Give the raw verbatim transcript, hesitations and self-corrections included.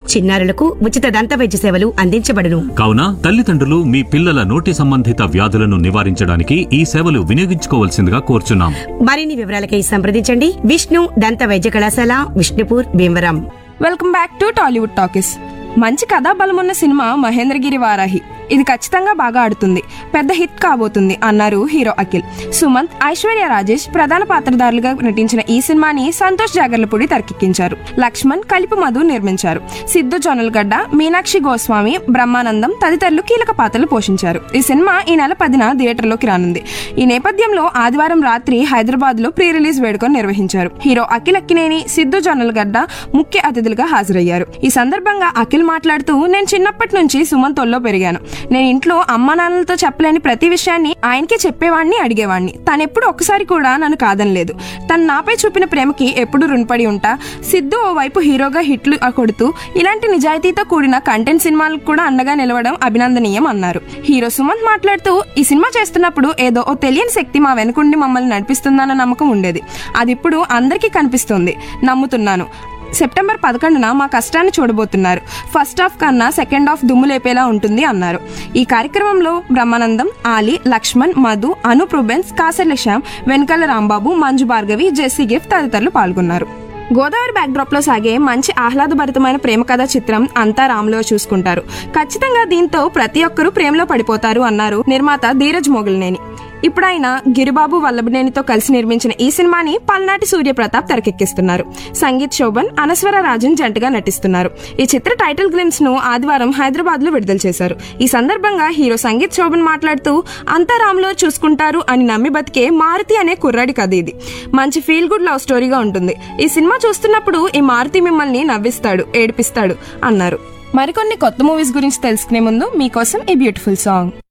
చిన్నారులకు ఉచిత దంత వైద్య సేవలు అందించబడును. కావున తల్లిదండ్రులు మీ పిల్లల నోటి సంబంధిత వ్యాధులను నివారించడానికి ఈ సేవలు వినియోగించుకోవాల్సిందిగా కోరుచున్నాం. మరిన్ని వివరాలకై సంప్రదించండి విష్ణు దంత వైద్య కళాశాల, Vishnupur, Bhimavaram. Welcome back to Tollywood talkies. మంచి కథా బలమున్న సినిమా మహేంద్రగిరి వారాహి. ఇది ఖచ్చితంగా బాగా ఆడుతుంది, పెద్ద హిట్ కాబోతుంది అన్నారు హీరో అఖిల్. సుమంత్, ఐశ్వర్య రాజేష్ ప్రధాన పాత్రధారులుగా నటించిన ఈ సినిమాని సంతోష్ జాగర్లపూడి తెరకెక్కించారు. లక్ష్మణ్, కలిపి మధు నిర్మించారు. సిద్ధు జొన్నలగడ్డ, మీనాక్షి గోస్వామి, బ్రహ్మానందం తదితరులు కీలక పాత్రలు పోషించారు. ఈ సినిమా ఈ నెల పదిన థియేటర్లోకి రానుంది. ఈ నేపథ్యంలో ఆదివారం రాత్రి హైదరాబాద్ లో ప్రీ రిలీజ్ వేడుకను నిర్వహించారు. హీరో అఖిల్ అక్కినేని, సిద్ధు జొన్నలగడ్డ ముఖ్య అతిథులుగా హాజరయ్యారు. ఈ సందర్భంగా అఖిల్ మాట్లాడుతూ, నేను చిన్నప్పటి నుంచి సుమంత్ ఒళ్ళో పెరిగాను. నేను ఇంట్లో అమ్మా నాన్నలతో చెప్పలేని ప్రతి విషయాన్ని ఆయనకే చెప్పేవాడిని, అడిగేవాడిని. తనెప్పుడు ఒక్కసారి కూడా నన్ను కాదనలేదు. తను నాపై చూపిన ప్రేమకి ఎప్పుడు రుణపడి ఉంటా. సిద్ధు ఓ వైపు హీరోగా హిట్లు కొడుతూ ఇలాంటి నిజాయితీతో కూడిన కంటెంట్ సినిమాలకు కూడా అండగా నిలవడం అభినందనీయం అన్నారు. హీరో సుమంత్ మాట్లాడుతూ, ఈ సినిమా చేస్తున్నప్పుడు ఏదో ఓ తెలియని శక్తి మా వెనుకుండి మమ్మల్ని నడిపిస్తుందన్న నమ్మకం ఉండేది. అది ఇప్పుడు అందరికీ కనిపిస్తుంది, నమ్ముతున్నాను. సెప్టెంబర్ పదకొండున మా కష్టాన్ని చూడబోతున్నారు. ఫస్ట్ హాఫ్ కన్నా సెకండ్ హాఫ్ దుమ్ము లేపేలా ఉంటుంది అన్నారు. ఈ కార్యక్రమంలో బ్రహ్మానందం, ఆలీ, లక్ష్మణ్, మధు, అనూప్ రూబెన్స్, కాసర్ల శ్యామ్, వెనకల రాంబాబు, మంజు భార్గవి, జెస్సీ గిఫ్ట్ తదితరులు పాల్గొన్నారు. గోదావరి బ్యాక్ డ్రాప్ లో సాగే మంచి ఆహ్లాదభరితమైన ప్రేమ కథ చిత్రం అంతా రాములో చూసుకుంటారు. ఖచ్చితంగా దీంతో ప్రతి ఒక్కరూ ప్రేమలో పడిపోతారు అన్నారు నిర్మాత ధీరజ్ మొగలినేని. ఇప్పుడు ఆయన గిరిబాబు వల్లభనేనితో కలిసి నిర్మించిన ఈ సినిమాని పల్నాటి సూర్యప్రతాప్ తెరకెక్కిస్తున్నారు. సంగీత్ శోభన్, అనస్వర రాజన్ జంటగా నటిస్తున్నారు. ఈ చిత్ర టైటిల్ గ్లిమ్స్ ను ఆదివారం హైదరాబాద్ లో విడుదల చేశారు. ఈ సందర్భంగా హీరో సంగీత్ శోభన్ మాట్లాడుతూ, అంతా రాములో చూసుకుంటారు అని నమ్మి బతికే మారుతి అనే కుర్రాడి కథ ఇది. మంచి ఫీల్ గుడ్ లవ్ స్టోరీగా ఉంటుంది. ఈ సినిమా చూస్తున్నప్పుడు ఈ మారుతి మిమ్మల్ని నవ్విస్తాడు, ఏడిపిస్తాడు అన్నారు. మరికొన్ని కొత్త మూవీస్ గురించి తెలుసుకునే ముందు మీకోసం ఈ బ్యూటిఫుల్ సాంగ్.